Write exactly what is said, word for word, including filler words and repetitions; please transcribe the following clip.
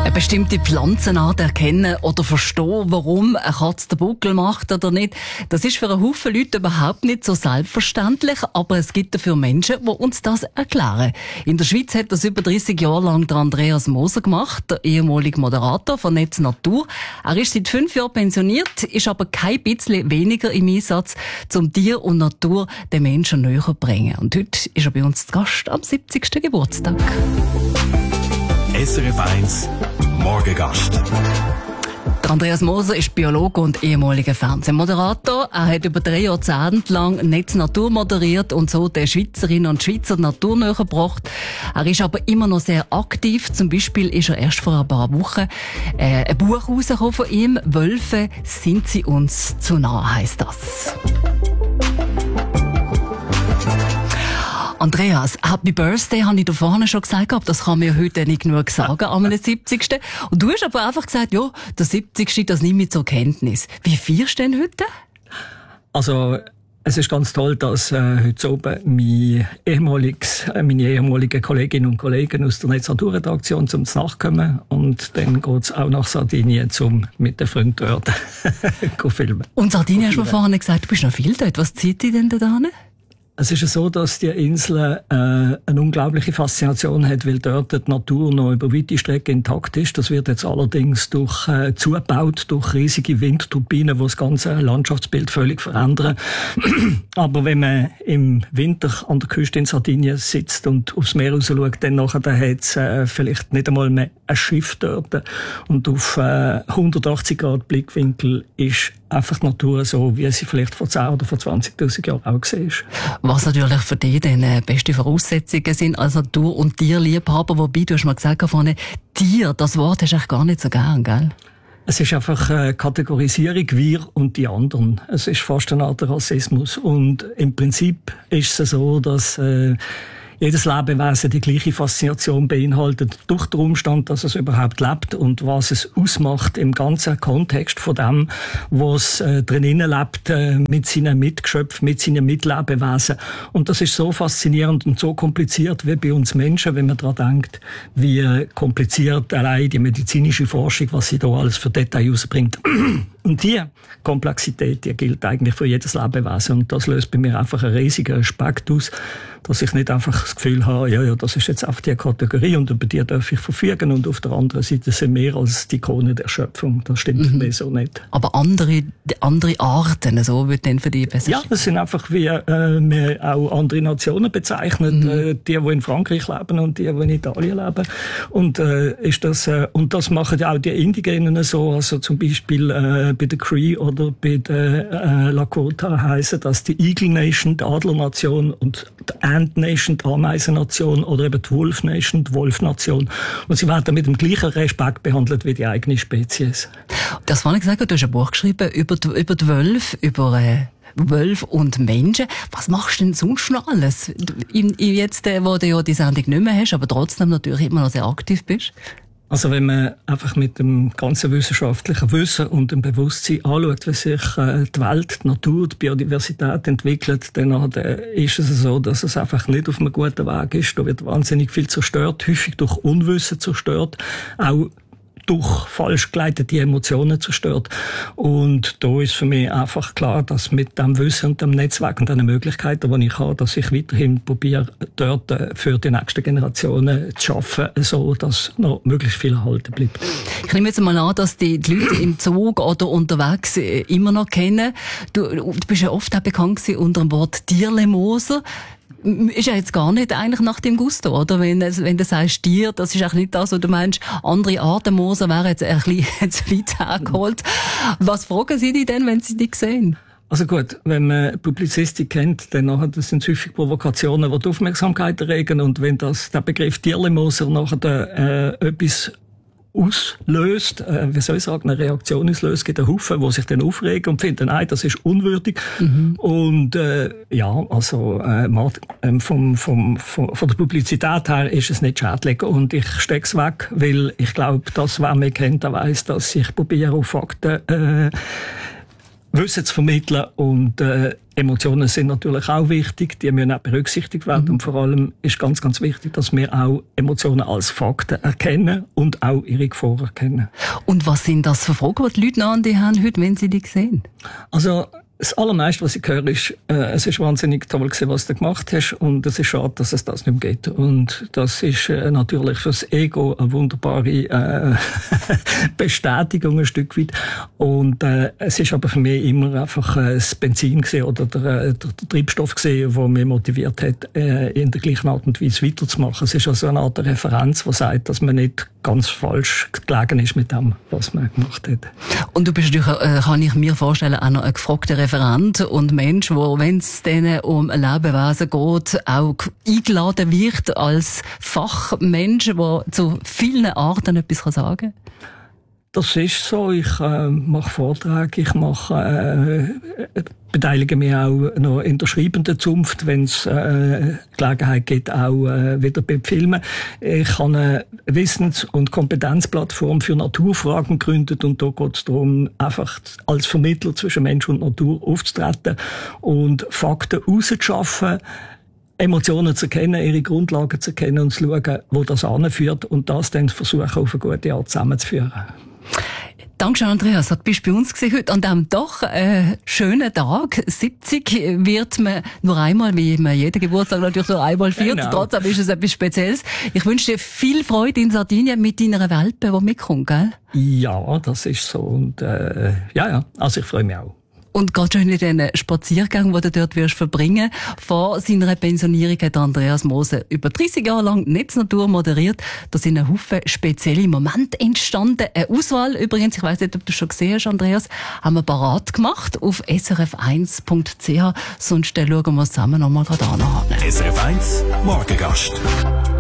Eine bestimmte Pflanzenart erkennen oder verstehen, warum eine Katze den Buckel macht oder nicht, das ist für einen Haufen Leute überhaupt nicht so selbstverständlich, aber es gibt dafür Menschen, die uns das erklären. In der Schweiz hat das über dreißig Jahre lang der Andreas Moser gemacht, der ehemalige Moderator von Netz Natur. Er ist seit fünf Jahren pensioniert, ist aber kein bisschen weniger im Einsatz, um Tier und Natur den Menschen näher zu bringen. Und heute ist er bei uns zu Gast am siebzigsten Geburtstag. S R F eins Morgengast. Der Andreas Moser ist Biologe und ehemaliger Fernsehmoderator. Er hat über drei Jahrzehnte lang Netz Natur moderiert und so den Schweizerinnen und Schweizer Natur näher gebracht. Er ist aber immer noch sehr aktiv. Zum Beispiel ist er erst vor ein paar Wochen äh, ein Buch rausgekommen von ihm. «Wölfe, sind sie uns zu nah?» heisst das. Andreas, Happy Birthday, habe ich da vorne schon gesagt, aber das kann mir heute nicht genug sagen, am siebzigsten Und du hast aber einfach gesagt, ja, der siebzigste das nehme ich zur Kenntnis. Wie feierst du denn heute? Also, es ist ganz toll, dass äh, heute oben mein ehemaliges, äh, meine ehemaligen Kolleginnen und Kollegen aus der Netz Natur Redaktion zum Nachkommen und dann geht's auch nach Sardinien zum mit den Freunden dort filmen. Und Sardinien hast du mir vorhin gesagt, du bist noch viel dort. Was zieht dich denn da hin? Es ist ja so, dass die Insel äh, eine unglaubliche Faszination hat, weil dort die Natur noch über weite Strecken intakt ist. Das wird jetzt allerdings durch äh, zugebaut durch riesige Windturbinen, die das ganze Landschaftsbild völlig verändern. Aber wenn man im Winter an der Küste in Sardinien sitzt und aufs Meer raus schaut, dann nachher da hat's äh, vielleicht nicht einmal mehr ein Schiff dort. Und auf äh, hundertachtzig Grad Blickwinkel ist einfach die Natur so, wie sie vielleicht vor zehn oder vor zwanzigtausend Jahren auch gesehen ist. Was natürlich für dich dann äh, beste Voraussetzungen sind als Natur- und Tierliebhaber, wobei du hast mal gesagt vorne, Tier, das Wort hast du eigentlich gar nicht so gern, gell? Es ist einfach eine Kategorisierung, wir und die anderen. Es ist fast eine Art Rassismus. Und im Prinzip ist es so, dass äh, jedes Lebewesen die gleiche Faszination beinhaltet, durch den Umstand, dass es überhaupt lebt und was es ausmacht im ganzen Kontext von dem, was äh, drinnen lebt, äh, mit seinen Mitgeschöpfen, mit seinen Mitlebewesen. Und das ist so faszinierend und so kompliziert wie bei uns Menschen, wenn man daran denkt, wie kompliziert allein die medizinische Forschung, was sie da alles für Details rausbringt. Und die Komplexität, die gilt eigentlich für jedes Lebewesen. Und das löst bei mir einfach einen riesigen Respekt aus, dass ich nicht einfach das Gefühl habe, ja, ja, das ist jetzt einfach die Kategorie und über die darf ich verfügen. Und auf der anderen Seite sind wir als die Ikone der Schöpfung. Das stimmt mhm. für mich so nicht. Aber andere, andere Arten, so wird denn für dich besser? Ja, das sind einfach wie äh, wir auch andere Nationen bezeichnen. Mhm. Äh, die, die in Frankreich leben und die, die in Italien leben. Und, äh, ist das, äh, und das machen ja auch die Indigenen so. Also zum Beispiel äh, bei der Cree oder bei der äh, Lakota heissen das die Eagle Nation, die Adlernation und die Ant Nation, die Ameisennation oder eben die Wolf Nation, die Wolfnation. Und sie werden mit dem gleichen Respekt behandelt wie die eigene Spezies. Das war nicht gesagt, du hast ein Buch geschrieben über die, über die Wölfe, über äh Wölfe und Menschen. Was machst du denn sonst noch alles? Jetzt, wo du ja die Sendung nicht mehr hast, aber trotzdem natürlich immer noch sehr aktiv bist. Also wenn man einfach mit dem ganzen wissenschaftlichen Wissen und dem Bewusstsein anschaut, wie sich äh, die Welt, die Natur, die Biodiversität entwickelt, dann äh, ist es so, dass es einfach nicht auf einem guten Weg ist. Da wird wahnsinnig viel zerstört, häufig durch Unwissen zerstört, auch durch falsch geleitete Emotionen zerstört. Und da ist für mich einfach klar, dass mit dem Wissen und dem Netzwerk und den Möglichkeiten, die ich habe, dass ich weiterhin probiere, dort für die nächsten Generationen zu schaffen, so dass noch möglichst viel erhalten bleibt. Ich nehme jetzt mal an, dass die, die Leute im Zug oder unterwegs immer noch kennen. Du, du bist ja oft auch bekannt gewesen unter dem Wort Tierle-Moser. Ist ja jetzt gar nicht eigentlich nach dem Gusto, oder? Wenn, wenn du sagst Tier, das ist eigentlich nicht das, was du meinst, andere Arten Moser wären jetzt ein bisschen zu weit hergeholt. Was fragen sie dich denn, wenn sie dich sehen? Also gut, wenn man Publizistik kennt, dann nachher, das sind häufig Provokationen, die die Aufmerksamkeit erregen. Und wenn das, der Begriff Tierle-Moser nachher äh, etwas auslöst, äh, wie soll ich sagen, eine Reaktion auslöst, gibt einen Haufen, die sich dann aufregen und finden, nein, das ist unwürdig. Mhm. Und äh, ja, also äh, vom, vom, vom, von der Publizität her ist es nicht schädlich und ich steck's weg, weil ich glaube, dass wer mich kennt, der weiss, dass ich probiere auf Fakten äh, Wissen zu vermitteln und äh, Emotionen sind natürlich auch wichtig, die müssen auch berücksichtigt werden mhm. und vor allem ist ganz, ganz wichtig, dass wir auch Emotionen als Fakten erkennen und auch ihre Gefahren erkennen. Und was sind das für Fragen, die die Leute noch an die haben heute, wenn sie die sehen? Also das Allermeiste, was ich höre, ist, äh, es ist wahnsinnig toll gewesen, was du gemacht hast und es ist schade, dass es das nicht mehr gibt. Und das ist äh, natürlich fürs Ego eine wunderbare äh, Bestätigung ein Stück weit. Und äh, es ist aber für mich immer einfach äh, das Benzin gewesen oder der, der, der Treibstoff gewesen, der mich motiviert hat, äh, in der gleichen Art und Weise weiterzumachen. Es ist also eine Art Referenz, die sagt, dass man nicht ganz falsch gelegen ist mit dem, was man gemacht hat. Und du bist natürlich, äh, kann ich mir vorstellen, auch noch ein gefragter Referent und Mensch, wo, wenn es denen um Lebewesen geht, auch eingeladen wird als Fachmensch, der zu vielen Arten etwas sagen kann? Das ist so. Ich äh, mache Vorträge, ich mache, äh, beteilige mich auch noch in der schreibenden Zunft, wenn es äh, Gelegenheit gibt, auch äh, wieder beim Filmen. Ich habe eine Wissens- und Kompetenzplattform für Naturfragen gegründet und da geht es darum, einfach als Vermittler zwischen Mensch und Natur aufzutreten und Fakten rauszuschaffen, Emotionen zu erkennen, ihre Grundlagen zu erkennen und zu schauen, wo das anführt und das dann versuchen, auf eine gute Art zusammenzuführen. Dankeschön, Andreas. Du bist bei uns gewesen heute an diesem doch äh, schönen Tag. siebzig wird man nur einmal, wie man jeden Geburtstag natürlich nur einmal feiert. Genau. Trotzdem ist es etwas Spezielles. Ich wünsche dir viel Freude in Sardinien mit deiner Welpe, die mitkommt, gell? Ja, das ist so. Und äh, ja, ja, also ich freue mich auch. Und gerade schon in den Spaziergang, den du dort wirst verbringen. Vor seiner Pensionierung hat Andreas Moser über dreißig Jahre lang Netznatur moderiert. Da sind ein Haufen spezielle Momente entstanden. Eine Auswahl übrigens, ich weiss nicht, ob du schon gesehen hast, Andreas, haben wir parat gemacht auf s r f eins punkt c h. Sonst schauen wir es zusammen nochmal gerade an. S R F eins Morgengast.